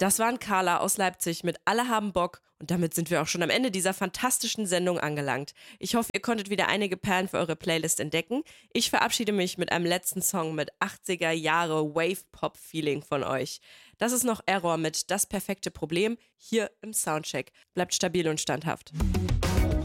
Das waren Carla aus Leipzig mit Alle haben Bock und damit sind wir auch schon am Ende dieser fantastischen Sendung angelangt. Ich hoffe, ihr konntet wieder einige Perlen für eure Playlist entdecken. Ich verabschiede mich mit einem letzten Song mit 80er Jahre Wave-Pop-Feeling von euch. Das ist noch Error mit Das perfekte Problem hier im Soundcheck. Bleibt stabil und standhaft.